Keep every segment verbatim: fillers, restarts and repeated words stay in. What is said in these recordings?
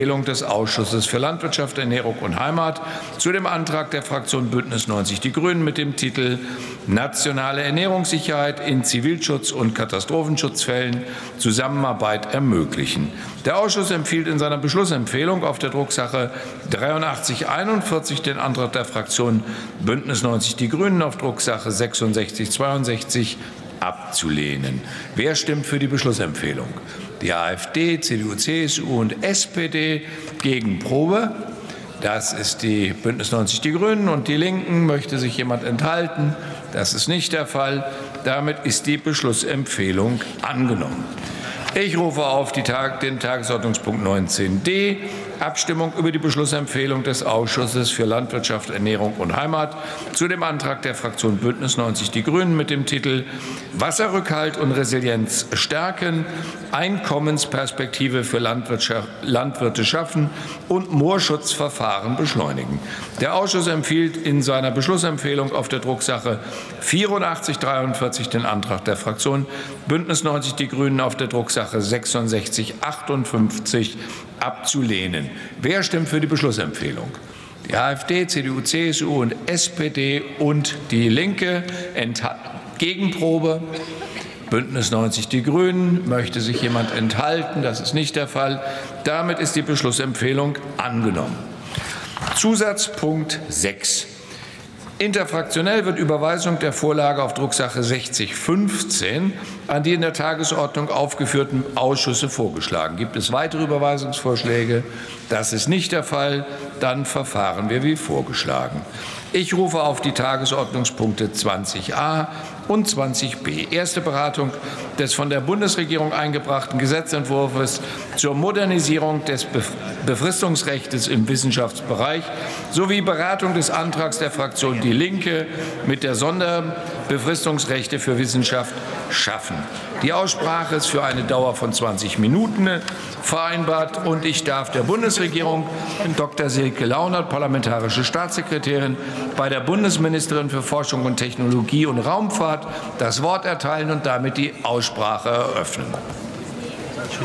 Empfehlung des Ausschusses für Landwirtschaft, Ernährung und Heimat zu dem Antrag der Fraktion Bündnis neunzig Die Grünen mit dem Titel Nationale Ernährungssicherheit in Zivilschutz- und Katastrophenschutzfällen Zusammenarbeit ermöglichen. Der Ausschuss empfiehlt in seiner Beschlussempfehlung auf der Drucksache dreiundachtzig einundvierzig den Antrag der Fraktion Bündnis neunzig Die Grünen auf Drucksache sechsundsechzig zweiundsechzig abzulehnen. Wer stimmt für die Beschlussempfehlung? Die AfD, C D U, C S U und S P D. Gegenprobe. Das ist die Bündnis neunzig Die Grünen und die Linken. Möchte sich jemand enthalten? Das ist nicht der Fall. Damit ist die Beschlussempfehlung angenommen. Ich rufe auf die Tag, den Tagesordnungspunkt neunzehn d, Abstimmung über die Beschlussempfehlung des Ausschusses für Landwirtschaft, Ernährung und Heimat zu dem Antrag der Fraktion Bündnis neunzig Die Grünen mit dem Titel Wasserrückhalt und Resilienz stärken, Einkommensperspektive für Landwirte schaffen und Moorschutzverfahren beschleunigen. Der Ausschuss empfiehlt in seiner Beschlussempfehlung auf der Drucksache vierundachtzig dreiundvierzig den Antrag der Fraktion Bündnis neunzig Die Grünen auf der Drucksache sechsundsechzig achtundfünfzig abzulehnen. Wer stimmt für die Beschlussempfehlung? Die AfD, C D U, C S U und S P D und die Linke. Gegenprobe. Bündnis neunzig Die Grünen. Möchte sich jemand enthalten? Das ist nicht der Fall. Damit ist die Beschlussempfehlung angenommen. Zusatzpunkt sechs. Interfraktionell wird Überweisung der Vorlage auf Drucksache sechzig fünfzehn an die in der Tagesordnung aufgeführten Ausschüsse vorgeschlagen. Gibt es weitere Überweisungsvorschläge? Das ist nicht der Fall. Dann verfahren wir wie vorgeschlagen. Ich rufe auf die Tagesordnungspunkte zwanzig a und zwanzig b. Erste Beratung des von der Bundesregierung eingebrachten Gesetzentwurfs zur Modernisierung des Befristungsrechts im Wissenschaftsbereich sowie Beratung des Antrags der Fraktion Die Linke mit der Sonderbefristungsrechte für Wissenschaft schaffen. Die Aussprache ist für eine Dauer von zwanzig Minuten vereinbart und ich darf der Bundesregierung Doktor Silke Launert, parlamentarische Staatssekretärin bei der Bundesministerin für Forschung und Technologie und Raumfahrt, das Wort erteilen und damit die Aussprache eröffnen. Tschüss.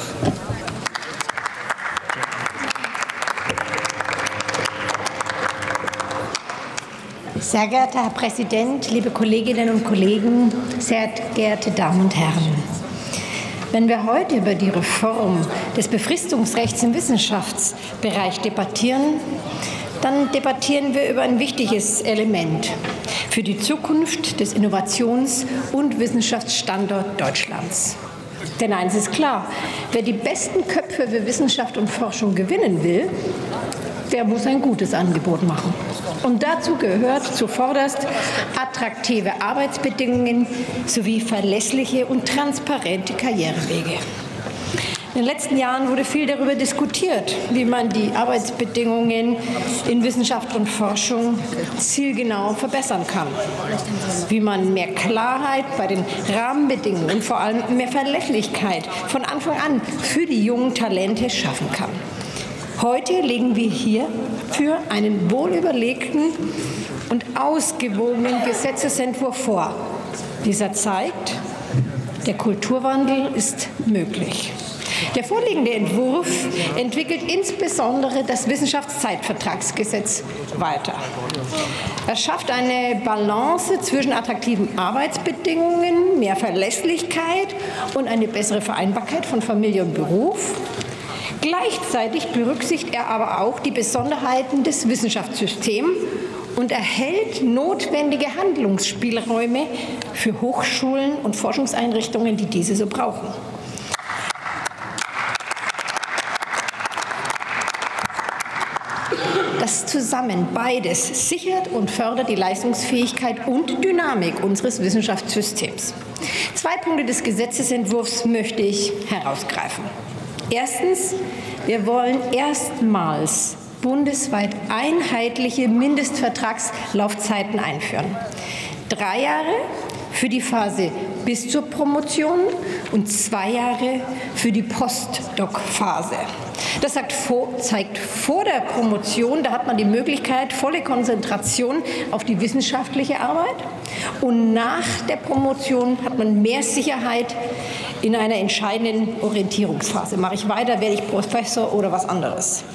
Sehr geehrter Herr Präsident, liebe Kolleginnen und Kollegen, sehr geehrte Damen und Herren! Wenn wir heute über die Reform des Befristungsrechts im Wissenschaftsbereich debattieren, dann debattieren wir über ein wichtiges Element für die Zukunft des Innovations- und Wissenschaftsstandorts Deutschlands. Denn eines ist klar, wer die besten Köpfe für Wissenschaft und Forschung gewinnen will, der muss ein gutes Angebot machen. Und dazu gehört zuvorderst attraktive Arbeitsbedingungen sowie verlässliche und transparente Karrierewege. In den letzten Jahren wurde viel darüber diskutiert, wie man die Arbeitsbedingungen in Wissenschaft und Forschung zielgenau verbessern kann, wie man mehr Klarheit bei den Rahmenbedingungen und vor allem mehr Verlässlichkeit von Anfang an für die jungen Talente schaffen kann. Heute legen wir hierfür einen wohlüberlegten und ausgewogenen Gesetzesentwurf vor. Dieser zeigt, der Kulturwandel ist möglich. Der vorliegende Entwurf entwickelt insbesondere das Wissenschaftszeitvertragsgesetz weiter. Er schafft eine Balance zwischen attraktiven Arbeitsbedingungen, mehr Verlässlichkeit und eine bessere Vereinbarkeit von Familie und Beruf. Gleichzeitig berücksichtigt er aber auch die Besonderheiten des Wissenschaftssystems und erhält notwendige Handlungsspielräume für Hochschulen und Forschungseinrichtungen, die diese so brauchen. Das zusammen, beides, sichert und fördert die Leistungsfähigkeit und Dynamik unseres Wissenschaftssystems. Zwei Punkte des Gesetzesentwurfs möchte ich herausgreifen. Erstens, wir wollen erstmals bundesweit einheitliche Mindestvertragslaufzeiten einführen. Drei Jahre für die Phase bis zur Promotion und zwei Jahre für die Postdoc-Phase. Das sagt vor, zeigt vor der Promotion, da hat man die Möglichkeit, volle Konzentration auf die wissenschaftliche Arbeit. Und nach der Promotion hat man mehr Sicherheit in einer entscheidenden Orientierungsphase. Mache ich weiter, werde ich Professor oder was anderes.